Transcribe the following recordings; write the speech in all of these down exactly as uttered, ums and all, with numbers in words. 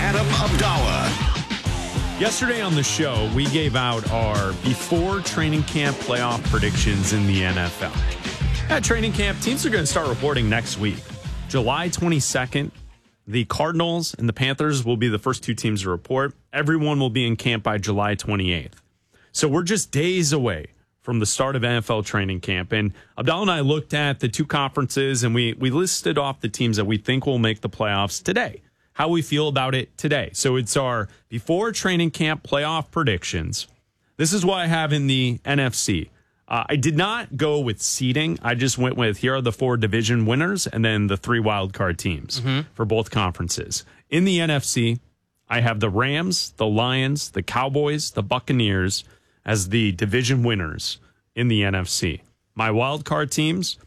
Adam Abdallah. Yesterday on the show, we gave out our before training camp playoff predictions in the N F L. At training camp, teams are going to start reporting next week. July twenty-second, the Cardinals and the Panthers will be the first two teams to report. Everyone will be in camp by July twenty-eighth. So we're just days away from the start of N F L training camp. And Abdallah and I looked at the two conferences, and we, we listed off the teams that we think will make the playoffs today, how we feel about it today. So it's our before training camp playoff predictions. This is what I have in the N F C. Uh, I did not go with seeding. I just went with here are the four division winners and then the three wild card teams mm-hmm. for both conferences. In the N F C, I have the Rams, the Lions, the Cowboys, the Buccaneers as the division winners in the N F C. My wild card teams,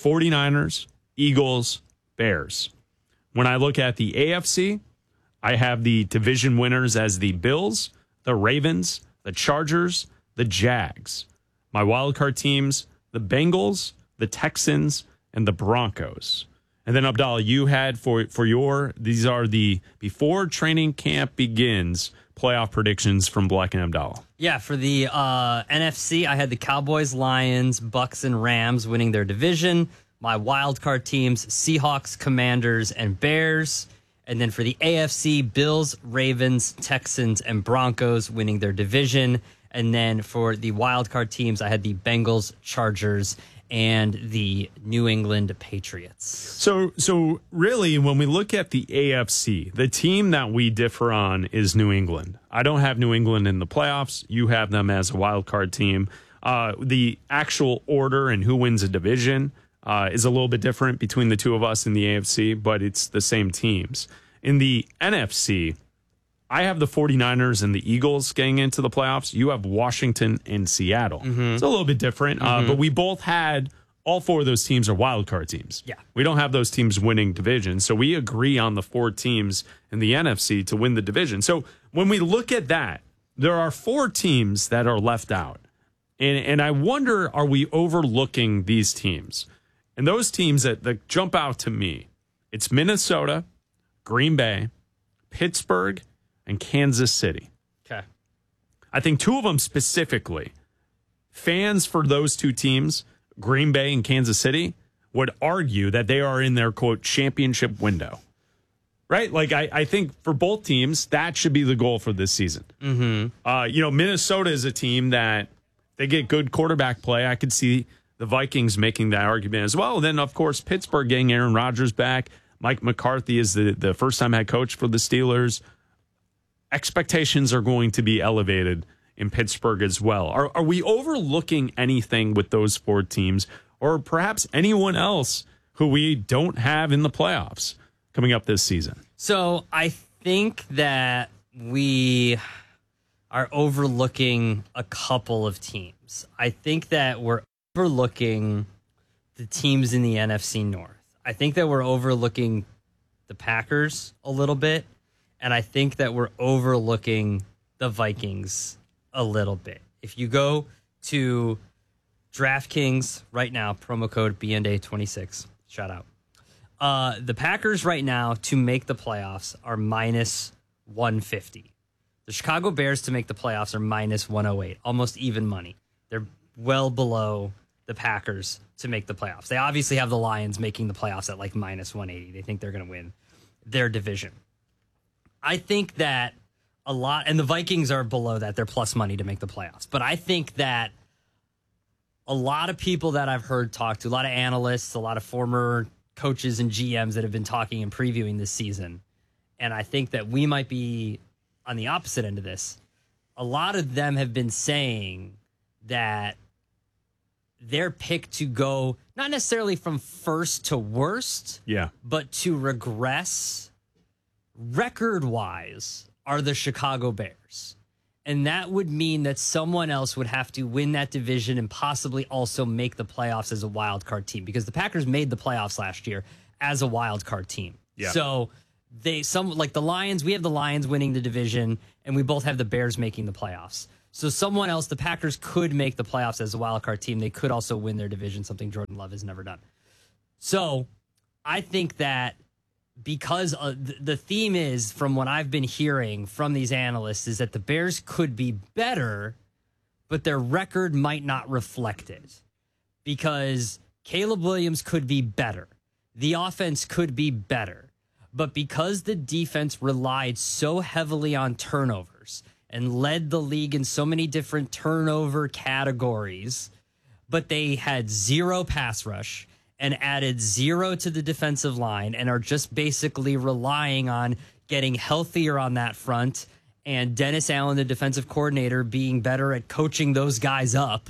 49ers, Eagles, Bears. When I look at the A F C, I have the division winners as the Bills, the Ravens, the Chargers, the Jags. My wildcard teams, the Bengals, the Texans, and the Broncos. And then, Abdallah, you had for, for your, these are the before training camp begins playoff predictions from Black and Abdallah. Yeah, for the uh, N F C, I had the Cowboys, Lions, Bucks, and Rams winning their division. My wildcard teams, Seahawks, Commanders, and Bears. And then for the A F C, Bills, Ravens, Texans, and Broncos winning their division. And then for the wildcard teams, I had the Bengals, Chargers, and the New England Patriots. So, so really, when we look at the A F C, the team that we differ on is New England. I don't have New England in the playoffs. You have them as a wildcard team. Uh, the actual order and who wins a division Uh, is a little bit different between the two of us in the A F C, but it's the same teams. In the N F C, I have the 49ers and the Eagles getting into the playoffs. You have Washington and Seattle. Mm-hmm. It's a little bit different, mm-hmm. uh, but we both had all four of those teams are wild card teams. Yeah. We don't have those teams winning divisions, so we agree on the four teams in the N F C to win the division. So when we look at that, there are four teams that are left out. And, and I wonder, are we overlooking these teams? And those teams that, that jump out to me, it's Minnesota, Green Bay, Pittsburgh, and Kansas City. Okay. I think two of them specifically, fans for those two teams, Green Bay and Kansas City, would argue that they are in their, quote, championship window. Right? Like, I, I think for both teams, that should be the goal for this season. Mm-hmm. Uh, you know, Minnesota is a team that they get good quarterback play. I could see the Vikings making that argument as well. And then, of course, Pittsburgh getting Aaron Rodgers back. Mike McCarthy is the, the first-time head coach for the Steelers. Expectations are going to be elevated in Pittsburgh as well. Are, are we overlooking anything with those four teams, or perhaps anyone else who we don't have in the playoffs coming up this season? So I think that we are overlooking a couple of teams. I think that we're overlooking the teams in the N F C North. I think that we're overlooking the Packers a little bit, and I think that we're overlooking the Vikings a little bit. If you go to DraftKings right now, promo code B N D A twenty-six, shout out. Uh, the Packers right now to make the playoffs are minus one fifty. The Chicago Bears to make the playoffs are minus one oh eight, almost even money. They're well below the Packers to make the playoffs. They obviously have the Lions making the playoffs at like minus one eighty. They think they're going to win their division. I think that a lot, and the Vikings are below that. They're plus money to make the playoffs. But I think that a lot of people that I've heard talk to, a lot of analysts, a lot of former coaches and G Ms that have been talking and previewing this season, and I think that we might be on the opposite end of this. A lot of them have been saying that their pick to go not necessarily from first to worst, yeah, but to regress record-wise are the Chicago Bears. And that would mean that someone else would have to win that division and possibly also make the playoffs as a wild card team, because the Packers made the playoffs last year as a wild card team. Yeah. So they some like the Lions, we have the Lions winning the division, and we both have the Bears making the playoffs. So someone else, the Packers could make the playoffs as a wild card team. They could also win their division, something Jordan Love has never done. So I think that because uh, th- the theme is, from what I've been hearing from these analysts, is that the Bears could be better, but their record might not reflect it. Because Caleb Williams could be better. The offense could be better. But because the defense relied so heavily on turnovers and led the league in so many different turnover categories, but they had zero pass rush and added zero to the defensive line and are just basically relying on getting healthier on that front and Dennis Allen, the defensive coordinator, being better at coaching those guys up,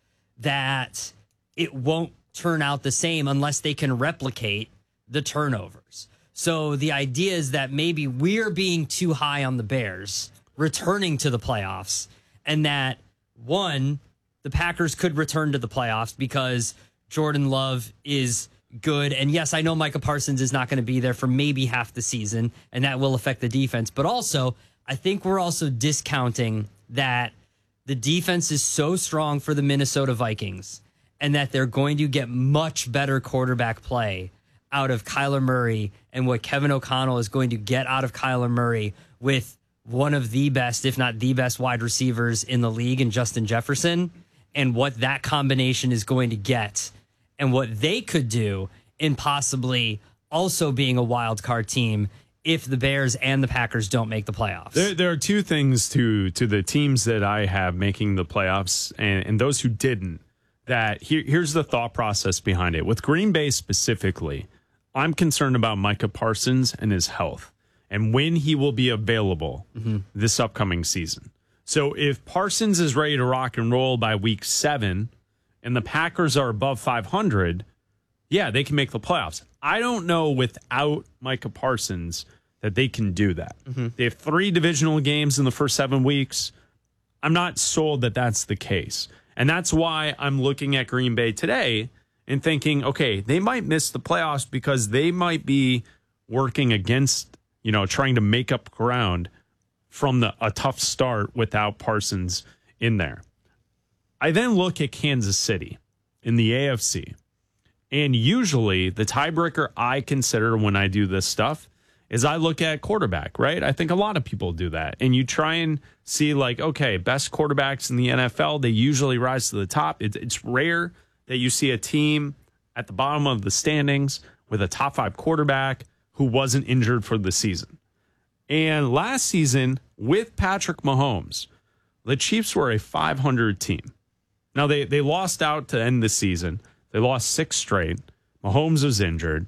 that it won't turn out the same unless they can replicate the turnovers. So the idea is that maybe we're being too high on the Bears returning to the playoffs, and that, one, the Packers could return to the playoffs because Jordan Love is good. And yes, I know Micah Parsons is not going to be there for maybe half the season, and that will affect the defense. But also, I think we're also discounting that the defense is so strong for the Minnesota Vikings and that they're going to get much better quarterback play out of Kyler Murray, and what Kevin O'Connell is going to get out of Kyler Murray with one of the best, if not the best, wide receivers in the league in Justin Jefferson, and what that combination is going to get and what they could do in possibly also being a wild card team if the Bears and the Packers don't make the playoffs. There, there are two things to to the teams that I have making the playoffs and, and those who didn't. That here, here's the thought process behind it. With Green Bay specifically, I'm concerned about Micah Parsons and his health and when he will be available mm-hmm. this upcoming season. So if Parsons is ready to rock and roll by week seven and the Packers are above five hundred, yeah, they can make the playoffs. I don't know without Micah Parsons that they can do that. Mm-hmm. They have three divisional games in the first seven weeks. I'm not sold that that's the case. And that's why I'm looking at Green Bay today and thinking, okay, they might miss the playoffs because they might be working against, you know, trying to make up ground from the, a tough start without Parsons in there. I then look at Kansas City in the A F C. And usually the tiebreaker I consider when I do this stuff is I look at quarterback, right? I think a lot of people do that. And you try and see like, okay, best quarterbacks in the N F L, they usually rise to the top. It, it's rare that you see a team at the bottom of the standings with a top five quarterback who wasn't injured for the season. And last season with Patrick Mahomes, the Chiefs were a five hundred team. Now they, they lost out to end the season. They lost six straight. Mahomes was injured.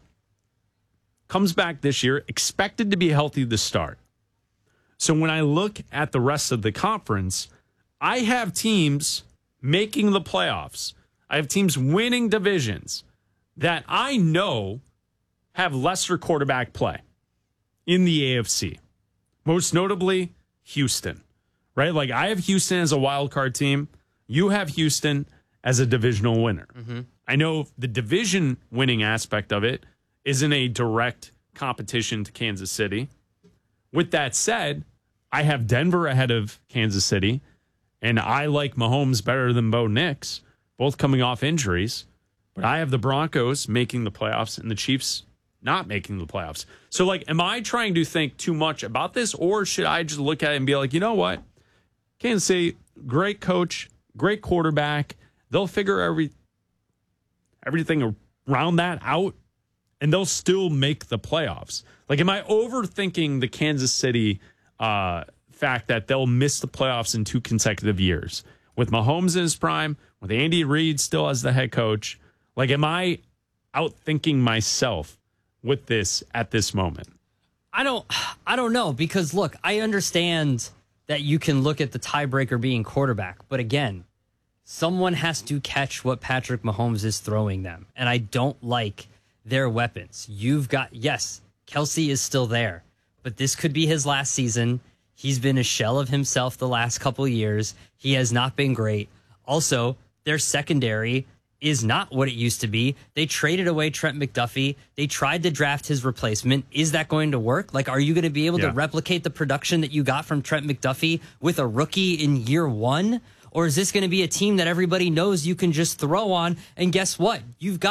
Comes back this year, expected to be healthy to start. So when I look at the rest of the conference, I have teams making the playoffs. I have teams winning divisions that I know have lesser quarterback play in the A F C. Most notably, Houston, right? Like I have Houston as a wild card team. You have Houston as a divisional winner. Mm-hmm. I know the division winning aspect of it isn't a direct competition to Kansas City. With that said, I have Denver ahead of Kansas City, and I like Mahomes better than Bo Nix, both coming off injuries. But I have the Broncos making the playoffs and the Chiefs not making the playoffs. So, like, am I trying to think too much about this, or should I just look at it and be like, you know what? Kansas City, great coach, great quarterback. They'll figure every everything around that out, and they'll still make the playoffs. Like, am I overthinking the Kansas City uh, fact that they'll miss the playoffs in two consecutive years? With Mahomes in his prime, with Andy Reid still as the head coach, like, am I outthinking myself with this at this moment? I don't, I don't know, because, look, I understand that you can look at the tiebreaker being quarterback, but again, someone has to catch what Patrick Mahomes is throwing them, and I don't like their weapons. You've got, yes, Kelsey is still there, but this could be his last season. He's been a shell of himself the last couple of years. He has not been great. Also, their secondary is not what it used to be. They traded away Trent McDuffie. They tried to draft his replacement. Is that going to work? Like, are you going to be able yeah. to replicate the production that you got from Trent McDuffie with a rookie in year one? Or is this going to be a team that everybody knows you can just throw on? And guess what? You've got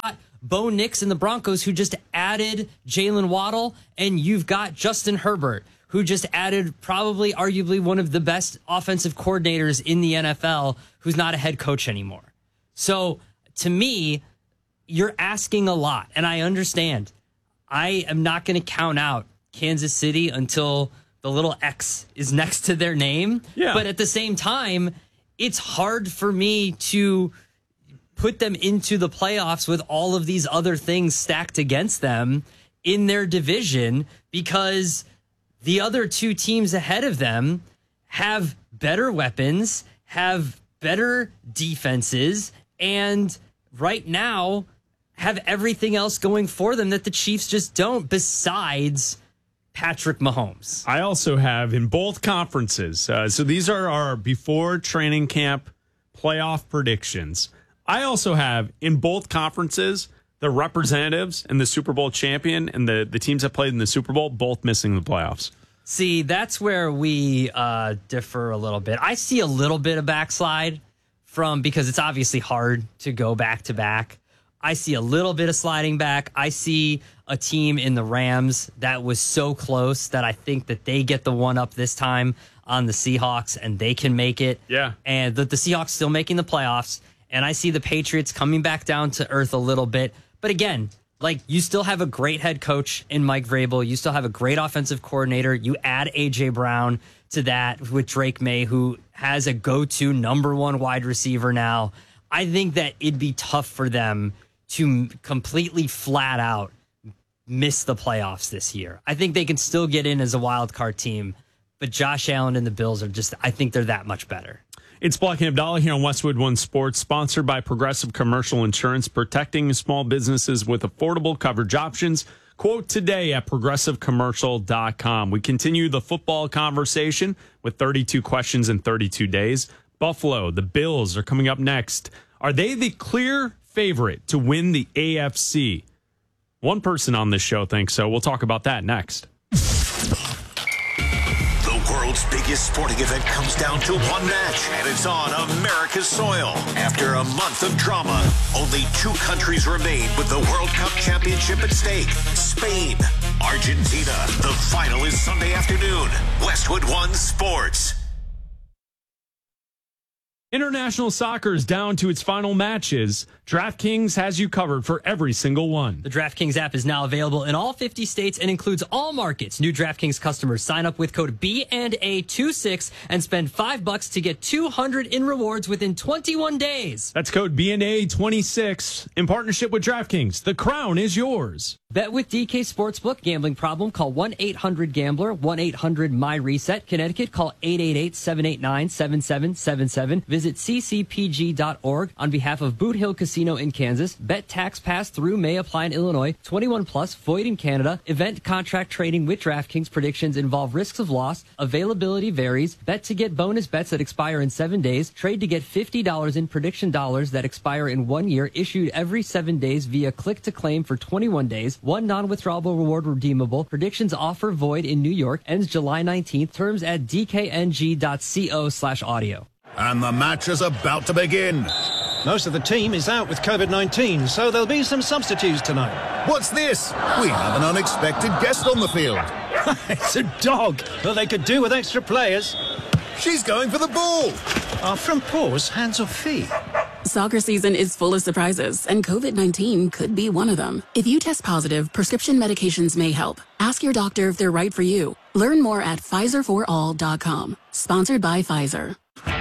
Bo Nix and the Broncos, who just added Jalen Waddle, and you've got Justin Herbert, who just added probably arguably one of the best offensive coordinators in the N F L, who's not a head coach anymore. So to me, you're asking a lot, and I understand. I am not going to count out Kansas City until the little X is next to their name. Yeah. But at the same time, it's hard for me to put them into the playoffs with all of these other things stacked against them in their division, because the other two teams ahead of them have better weapons, have better defenses, and right now have everything else going for them that the Chiefs just don't, besides Patrick Mahomes. I also have in both conferences, uh, so these are our before training camp playoff predictions. I also have in both conferences the representatives and the Super Bowl champion and the, the teams that played in the Super Bowl both missing the playoffs. See, that's where we uh, differ a little bit. I see a little bit of backslide from, because it's obviously hard to go back to back. I see a little bit of sliding back. I see a team in the Rams that was so close that I think that they get the one up this time on the Seahawks and they can make it. Yeah. And the, the Seahawks still making the playoffs. And I see the Patriots coming back down to earth a little bit. But again, like, you still have a great head coach in Mike Vrabel. You still have a great offensive coordinator. You add A J Brown to that with Drake May, who has a go-to number one wide receiver now. I think that it'd be tough for them to completely flat out miss the playoffs this year. I think they can still get in as a wild card team, but Josh Allen and the Bills are just, I think they're that much better. It's Black and Abdallah here on Westwood One Sports, sponsored by Progressive Commercial Insurance, protecting small businesses with affordable coverage options. Quote today at progressive commercial dot com. We continue the football conversation with thirty-two questions in thirty-two days. Buffalo, the Bills are coming up next. Are they the clear favorite to win the A F C? One person on this show thinks so. We'll talk about that next. The world's biggest sporting event comes down to one match, and it's on America's soil. After a month of drama, only two countries remain with the World Cup championship at stake. Spain, Argentina. The final is Sunday afternoon. Westwood One Sports. International soccer is down to its final matches. DraftKings has you covered for every single one. The DraftKings app is now available in all fifty states and includes all markets. New DraftKings customers sign up with code B and A twenty-six and spend five bucks to get two hundred in rewards within twenty-one days. That's code B and A twenty-six in partnership with DraftKings. The crown is yours. Bet with D K Sportsbook. Gambling problem? Call one eight hundred gambler, one eight hundred my reset. Connecticut, call eight eight eight, seven eight nine, seven seven seven seven. Visit c c p g dot org on behalf of Boot Hill Casino in Kansas. Bet tax pass through may apply in Illinois. twenty-one plus, void in Canada. Event contract trading with DraftKings. Predictions involve risks of loss. Availability varies. Bet to get bonus bets that expire in seven days. Trade to get fifty dollars in prediction dollars that expire in one year. Issued every seven days via click to claim for twenty-one days. One non-withdrawable reward redeemable. Predictions offer void in New York. Ends July nineteenth. Terms at d k n g dot co slash audio. And the match is about to begin. Most of the team is out with COVID nineteen, so there'll be some substitutes tonight. What's this? We have an unexpected guest on the field. It's a dog. Well, they could do with extra players. She's going for the ball. Are from paws, hands or feet? Soccer season is full of surprises, and COVID nineteen could be one of them. If you test positive, prescription medications may help. Ask your doctor if they're right for you. Learn more at Pfizer for all dot com. Sponsored by Pfizer.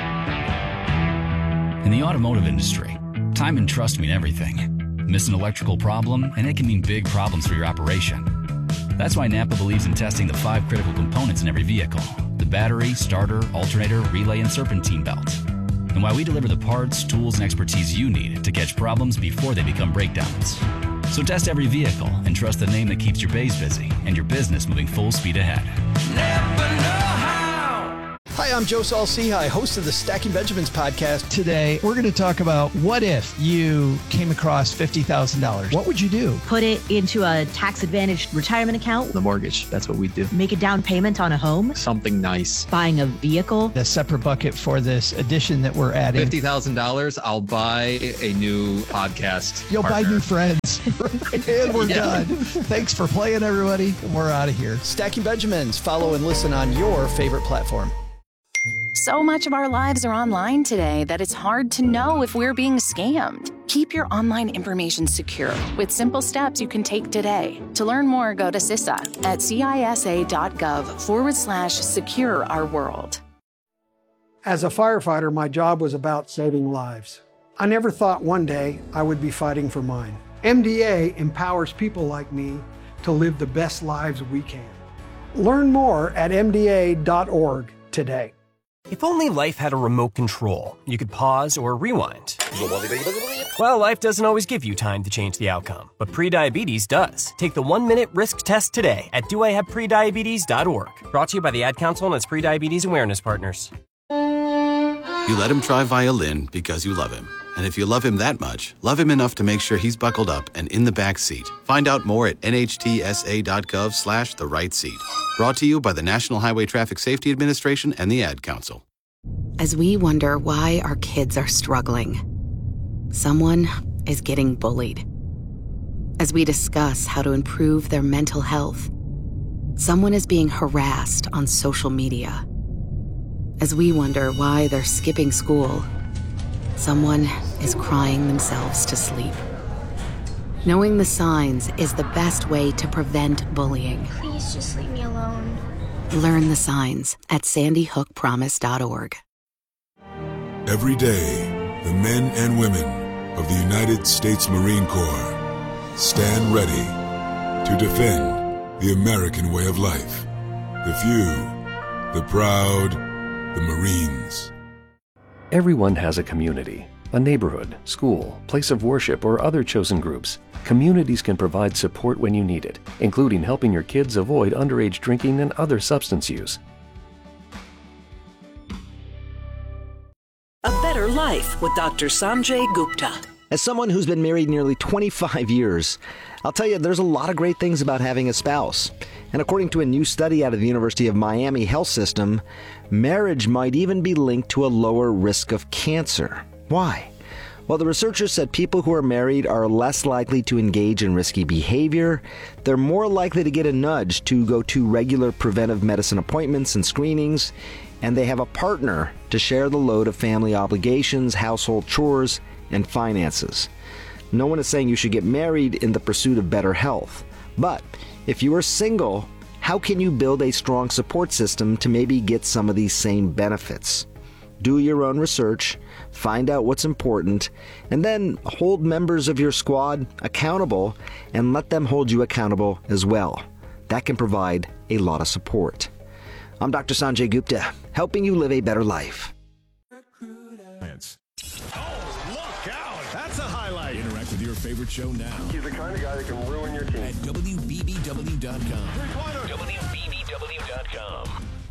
In the automotive industry, time and trust mean everything. Miss an electrical problem, and it can mean big problems for your operation. That's why Napa believes in testing the five critical components in every vehicle: the battery, starter, alternator, relay, and serpentine belt. And why we deliver the parts, tools, and expertise you need to catch problems before they become breakdowns. So test every vehicle and trust the name that keeps your bays busy and your business moving full speed ahead. Never know how. Hi, I'm Joe Saul-Sehy, host of the Stacking Benjamins podcast. Today, we're going to talk about what if you came across fifty thousand dollars? What would you do? Put it into a tax-advantaged retirement account. The mortgage, that's what we do. Make a down payment on a home. Something nice. Buying a vehicle. A separate bucket for this addition that we're adding. fifty thousand dollars, I'll buy a new podcast You'll partner. buy new friends. And we're yeah. done. Thanks for playing, everybody. We're out of here. Stacking Benjamins. Follow and listen on your favorite platform. So much of our lives are online today that it's hard to know if we're being scammed. Keep your online information secure with simple steps you can take today. To learn more, go to C I S A at cisa.gov forward slash secure our world. As a firefighter, my job was about saving lives. I never thought one day I would be fighting for mine. M D A empowers people like me to live the best lives we can. Learn more at M D A dot org today. If only life had a remote control, you could pause or rewind. Well, life doesn't always give you time to change the outcome, but prediabetes does. Take the one-minute risk test today at do I have prediabetes dot org. Brought to you by the Ad Council and its Prediabetes Awareness Partners. You let him try violin because you love him. And if you love him that much, love him enough to make sure he's buckled up and in the back seat. Find out more at nhtsa.gov slash the right seat. Brought to you by the National Highway Traffic Safety Administration and the Ad Council. As we wonder why our kids are struggling, someone is getting bullied. As we discuss how to improve their mental health, someone is being harassed on social media. As we wonder why they're skipping school, someone is crying themselves to sleep. Knowing the signs is the best way to prevent bullying. Please just leave me alone. Learn the signs at sandy hook promise dot org. Every day, the men and women of the United States Marine Corps stand ready to defend the American way of life. The few, the proud, the Marines. Everyone has a community, a neighborhood, school, place of worship, or other chosen groups. Communities can provide support when you need it, including helping your kids avoid underage drinking and other substance use. A Better Life with Doctor Sanjay Gupta. As someone who's been married nearly twenty-five years, I'll tell you there's a lot of great things about having a spouse. And according to a new study out of the University of Miami Health System, marriage might even be linked to a lower risk of cancer. Why? Well, the researchers said people who are married are less likely to engage in risky behavior, they're more likely to get a nudge to go to regular preventive medicine appointments and screenings, and they have a partner to share the load of family obligations, household chores, and finances. No one is saying you should get married in the pursuit of better health. But if you are single, how can you build a strong support system to maybe get some of these same benefits? Do your own research, find out what's important, and then hold members of your squad accountable and let them hold you accountable as well. That can provide a lot of support. I'm Doctor Sanjay Gupta, helping you live a better life. That's a highlight. Interact with your favorite show now. He's the kind of guy that can ruin your team. At W B B W dot com. W B B W dot com.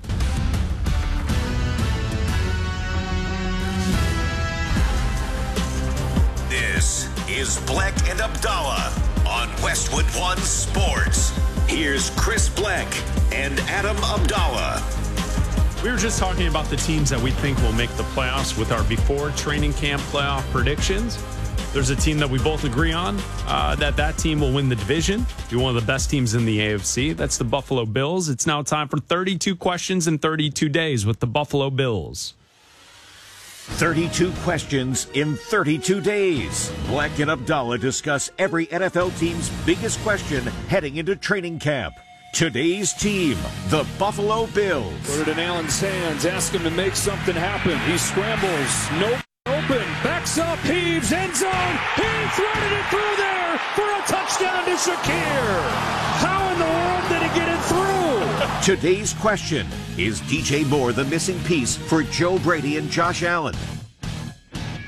This is Bleck and Abdallah on Westwood One Sports. Here's Chris Bleck and Adam Abdallah. We were just talking about the teams that we think will make the playoffs with our before training camp playoff predictions. There's a team that we both agree on, uh, that that team will win the division, be one of the best teams in the A F C. That's the Buffalo Bills. It's now time for thirty-two questions in thirty-two days with the Buffalo Bills. thirty-two questions in thirty-two days. Bleck and Abdallah discuss every N F L team's biggest question heading into training camp. Today's team, the Buffalo Bills. Put it in Allen's hands, ask him to make something happen. He scrambles, nope, open, backs up, heaves, end zone. He threaded it through there for a touchdown to Shakir. How in the world did he get it through? Today's question, is D J Moore the missing piece for Joe Brady and Josh Allen?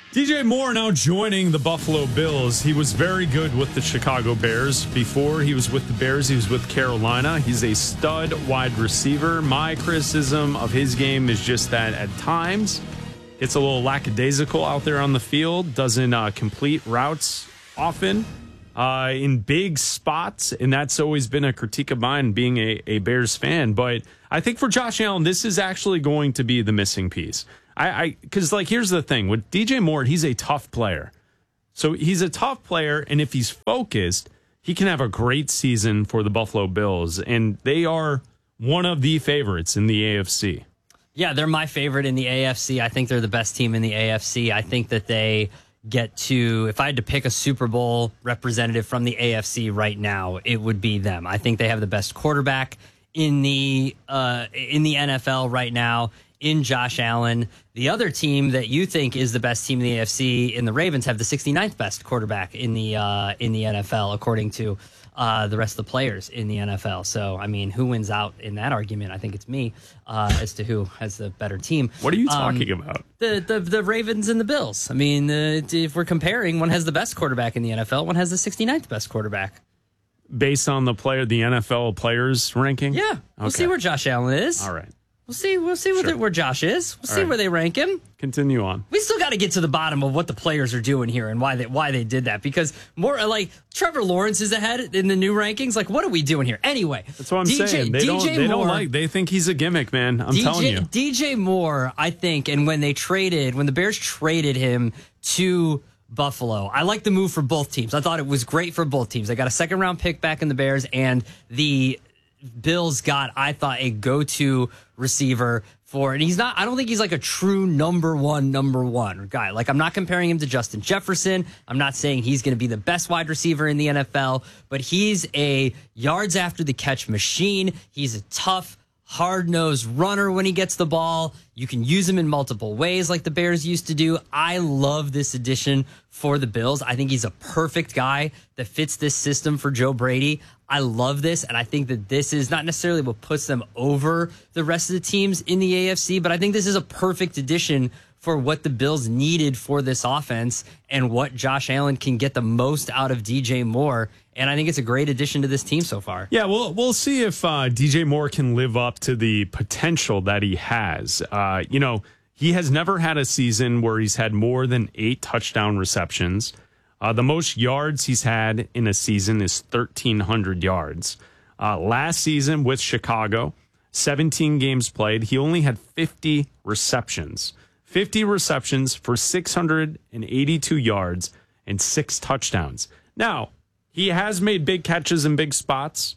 D J Moore now joining the Buffalo Bills. He was very good with the Chicago Bears. Before he was with the Bears, he was with Carolina. He's a stud wide receiver. My criticism of his game is just that at times it's a little lackadaisical out there on the field, doesn't uh, complete routes often uh, in big spots, and that's always been a critique of mine being a, a Bears fan. But I think for Josh Allen, this is actually going to be the missing piece. I, because like, here's the thing with D J Moore, he's a tough player. So he's a tough player, and if he's focused, he can have a great season for the Buffalo Bills, and they are one of the favorites in the A F C. Yeah, they're my favorite in the A F C. I think they're the best team in the A F C. I think that they get to, if I had to pick a Super Bowl representative from the A F C right now, it would be them. I think they have the best quarterback in the uh, in the N F L right now, in Josh Allen. The other team that you think is the best team in the A F C, in the Ravens, have the sixty-ninth best quarterback in the uh, in the N F L, according to uh, the rest of the players in the N F L. So, I mean, who wins out in that argument? I think it's me uh, as to who has the better team. What are you talking um, about? The, the the Ravens and the Bills. I mean, uh, if we're comparing, one has the best quarterback in the N F L, one has the sixty-ninth best quarterback. Based on the player, the N F L players ranking? Yeah. We'll Okay. see where Josh Allen is. All right. We'll see. We'll see Sure. where, where Josh is. We'll All see right. where they rank him. Continue on. We still got to get to the bottom of what the players are doing here and why they why they did that. Because more like Trevor Lawrence is ahead in the new rankings. Like, what are we doing here? Anyway, That's what I'm D J, saying. They D J don't. They Moore, don't like. They think he's a gimmick, man. I'm D J, telling you. D J Moore, I think, and when they traded, when the Bears traded him to Buffalo, I like the move for both teams. I thought it was great for both teams. They got a second round pick back in the Bears, and the Bills got, I thought, a go-to receiver for, and he's not, I don't think he's like a true number one, number one guy. Like, I'm not comparing him to Justin Jefferson. I'm not saying he's going to be the best wide receiver in the N F L, but he's a yards after the catch machine. He's a tough, hard-nosed runner when he gets the ball. You can use him in multiple ways like the Bears used to do. I love this addition for the Bills. I think he's a perfect guy that fits this system for Joe Brady. I love this, and I think that this is not necessarily what puts them over the rest of the teams in the A F C, but I think this is a perfect addition for what the Bills needed for this offense and what Josh Allen can get the most out of D J Moore. And I think it's a great addition to this team so far. Yeah, we'll we'll see if uh, D J Moore can live up to the potential that he has. Uh, you know, he has never had a season where he's had more than eight touchdown receptions. Uh, the most yards he's had in a season is thirteen hundred yards. Uh, last season with Chicago, seventeen games played, he only had fifty receptions. fifty receptions for six hundred eighty-two yards and six touchdowns. Now, he has made big catches in big spots,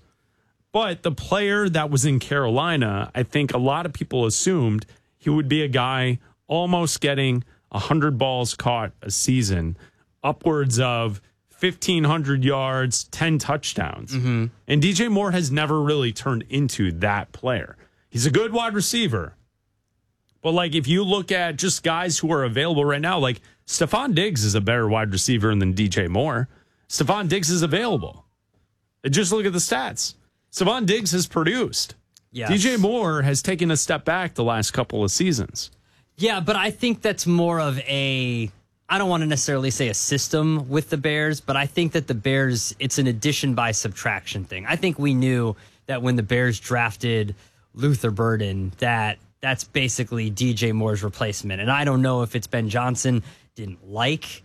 but the player that was in Carolina, I think a lot of people assumed he would be a guy almost getting one hundred balls caught a season, upwards of fifteen hundred yards, ten touchdowns. Mm-hmm. And D J Moore has never really turned into that player. He's a good wide receiver. But, like, if you look at just guys who are available right now, like, Stephon Diggs is a better wide receiver than D J Moore. Stephon Diggs is available. Just look at the stats. Stephon Diggs has produced. Yes. D J Moore has taken a step back the last couple of seasons. Yeah, but I think that's more of a, I don't want to necessarily say a system with the Bears, but I think that the Bears, it's an addition by subtraction thing. I think we knew that when the Bears drafted Luther Burden, that that's basically D J Moore's replacement. And I don't know if it's Ben Johnson didn't like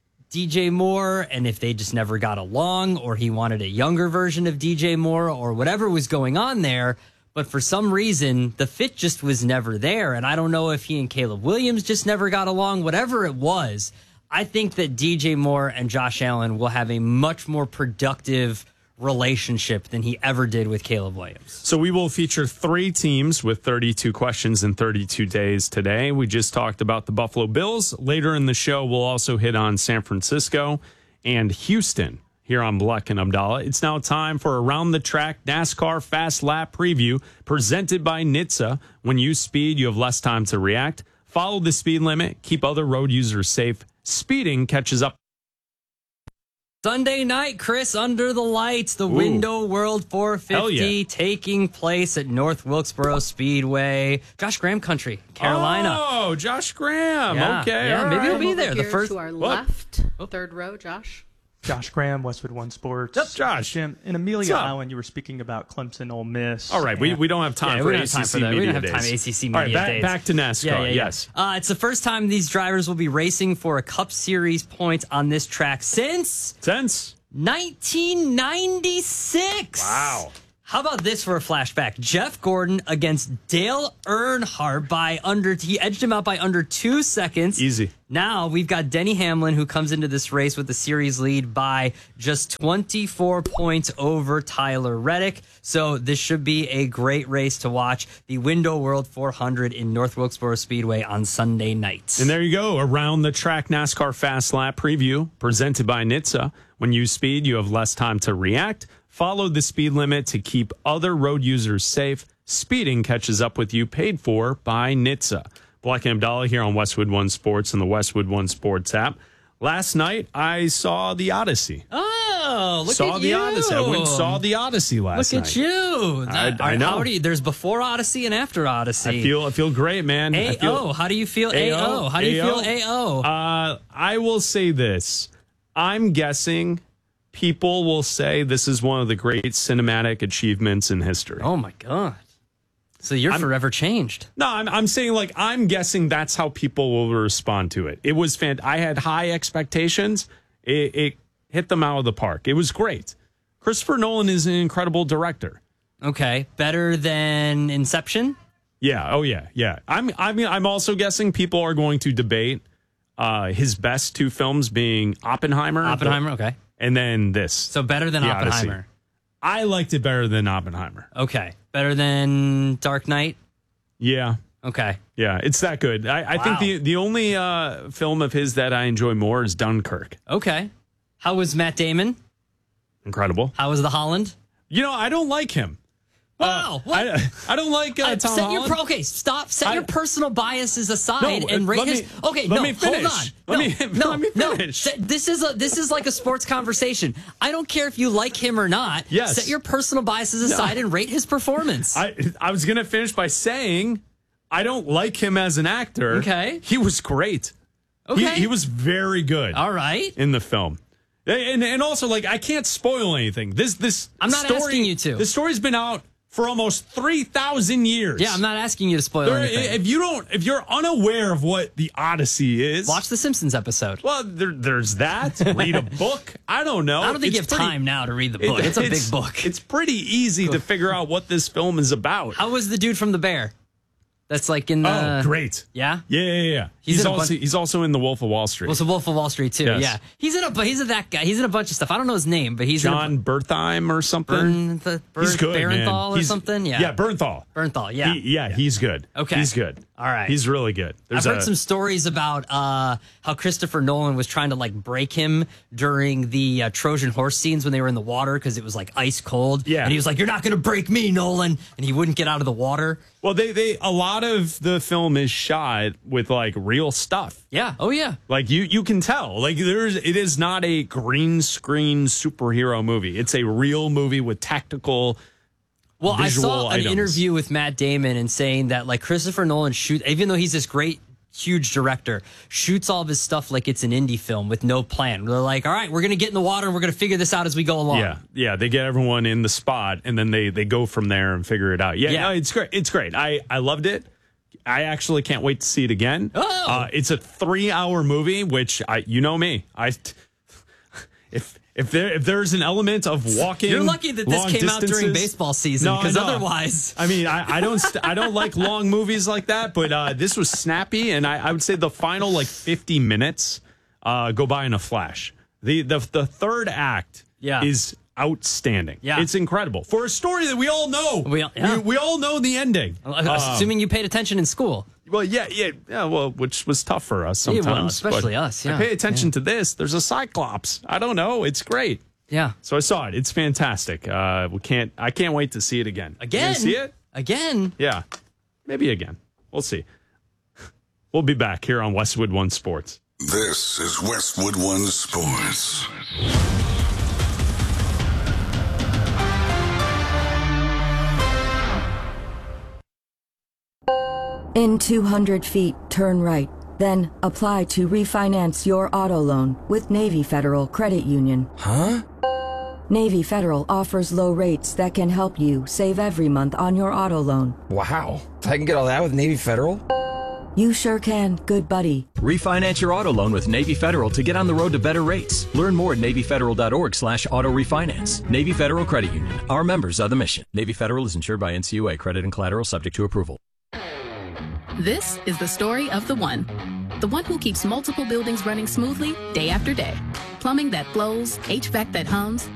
D J Moore and if they just never got along or he wanted a younger version of D J Moore or whatever was going on there. But for some reason, the fit just was never there. And I don't know if he and Caleb Williams just never got along. Whatever it was, I think that D J Moore and Josh Allen will have a much more productive relationship than he ever did with Caleb Williams. So we will feature three teams with thirty-two questions in thirty-two days today. We just talked about the Buffalo Bills. Later in the show, we'll also hit on San Francisco and Houston here on Bleck and Abdallah. It's now time for Around the Track NASCAR Fast Lap Preview presented by N H T S A. When you speed, you have less time to react. Follow the speed limit. Keep other road users safe. Speeding catches up Sunday night, Chris, under the lights, the Ooh. Window World four fifty yeah. taking place at North Wilkesboro Speedway. Josh Graham country, Carolina. Oh, Josh Graham. Yeah, Okay. yeah, all maybe right. he'll be there. The Here first to our What? left, third row, Josh. Josh Graham, Westwood One Sports. Yep, Josh. Jim, in Amelia What's up? Island, you were speaking about Clemson, Ole Miss. All right, we, we don't have time Yeah, for we don't have time A C C for that. We media don't have time days. A C C All right, media back, days. back to NASCAR. Yeah, yeah, yeah. Yes. Uh, it's the first time these drivers will be racing for a Cup Series point on this track since Since nineteen ninety-six. Wow. How about this for a flashback? Jeff Gordon against Dale Earnhardt by under, he edged him out by under two seconds. Easy. Now we've got Denny Hamlin, who comes into this race with the series lead by just twenty-four points over Tyler Reddick. So this should be a great race to watch. The Window World four hundred in North Wilkesboro Speedway on Sunday night. And there you go. Around the track NASCAR Fast Lap preview presented by N H T S A. When you speed, you have less time to react. Follow the speed limit to keep other road users safe. Speeding catches up with you, paid for by N H T S A. Black and Abdallah here on Westwood One Sports and the Westwood One Sports app. Last night, I saw the Odyssey. Oh, look saw at the you. Odyssey. I went and saw the Odyssey last Look night. at you. I, All I right, know. how do you- there's before Odyssey and after Odyssey. I feel I feel great, man. I A feel, O. How do you feel? A O. How do you feel? A O. Uh, I will say this. I'm guessing people will say this is one of the great cinematic achievements in history. Oh my god! So you're I'm- forever changed. No, I'm, I'm saying like I'm guessing that's how people will respond to it. It was fan. I had high expectations. It, it hit them out of the park. It was great. Christopher Nolan is an incredible director. Okay, better than Inception. Yeah. Oh yeah. Yeah. I'm. I mean, I'm also guessing people are going to debate uh, his best two films being Oppenheimer. Oppenheimer. Okay. And then this. So better than The Odyssey. Oppenheimer. I liked it better than Oppenheimer. Okay. Better than Dark Knight. Yeah. Okay. Yeah, it's that good. I, I Wow. think the the only uh, film of his that I enjoy more is Dunkirk. Okay. How was Matt Damon? Incredible. How was the Holland? You know, I don't like him. Wow. Uh, what? I, I don't like uh, Uh, Tom set your Holland. pro- okay, stop. Set I- your personal biases aside No, and uh, rate let his. me- Okay, let no, me finish. hold on. Let no, me- no, let me no. finish. Se- This is a this is like a sports conversation. I don't care if you like him or not. Yes. Set your personal biases aside and rate his performance. I I was gonna finish by saying I don't like him as an actor. Okay. He was great. Okay. He, he was very good. All right. In the film. And and also like I can't spoil anything. This this I'm not story, asking you to. The story's been out for almost three thousand years. Yeah, I'm not asking you to spoil There- anything. if you don't, if you're unaware of what the Odyssey is, Watch the Simpsons episode. Well, there, there's that. Read a book. I don't know. I don't think It's you have pretty- time now to read the book. it- it's a big book. It's pretty easy to figure out what this film is about. How was the dude from The Bear? That's like in the. Oh, great. Yeah. Yeah, yeah, yeah. He's He's, in a also bunch- he's also in The Wolf of Wall Street. Well, it's a Wolf of Wall Street too. Yes. Yeah, he's in a but he's in that guy. He's in a bunch of stuff. I don't know his name, but he's John in a, Bertheim or something. Burn, the, Burn, he's good, man. Barenthal or He's- something. Yeah, yeah, Bernthal. Bernthal. Yeah, He- yeah, he's good. Okay. he's good. All right. he's really good. There's I've heard a- some stories about uh, how Christopher Nolan was trying to like break him during the uh, Trojan horse scenes when they were in the water because it was like ice cold. Yeah. and he was like, "You're not going to break me, Nolan," and he wouldn't get out of the water. Well, they they a lot of the film is shot with like real stuff. Yeah. Oh yeah. Like you you can tell. Like there's it is not a green screen superhero movie. It's a real movie with tactical Well, I visual saw an items. interview with Matt Damon and saying that like Christopher Nolan shoot, even though he's this great, huge director, shoots all of his stuff like it's an indie film with no plan. They're like, all right, we're gonna get in the water and we're gonna figure this out as we go along. Yeah, yeah. They get everyone in the spot and then they they go from there and figure it out. Yeah, Yeah. No, it's great. It's great. I I loved it. I actually can't wait to see it again. Oh. Uh, it's a three hour movie, which I you know me. I if if there if there's an element of walking, You're lucky that this long came out during distances- baseball season No, I because know. otherwise, I mean, I, I don't st- I don't like long movies like that, but uh, this was snappy, and I, I would say the final like fifty minutes uh, go by in a flash. The the the third act Yeah. is outstanding. Yeah. It's incredible for a story that we all know. We- yeah. we, we all know the ending. assuming you paid attention in school. Well, yeah, yeah, yeah. Well, which was tough for us Yeah, sometimes, well, especially but us, yeah. I pay attention to this. There's a Cyclops. I don't know. It's great. Yeah. So I saw it. It's fantastic. Uh, we can't. I can't wait to see it again. You Again, gonna see it again. Yeah, maybe again. We'll see. We'll be back here on Westwood One Sports. This is Westwood One Sports. In two hundred feet, turn right. Then apply to refinance your auto loan with Navy Federal Credit Union. Huh? Navy Federal offers low rates that can help you save every month on your auto loan. Wow. I can get all that with Navy Federal? You sure can, good buddy. Refinance your auto loan with Navy Federal to get on the road to better rates. Learn more at NavyFederal.org slash auto refinance. Navy Federal Credit Union. Our members are the mission. Navy Federal is insured by N C U A. Credit and collateral subject to approval. This is the story of the one. The one who keeps multiple buildings running smoothly day after day. Plumbing that flows, H V A C that hums,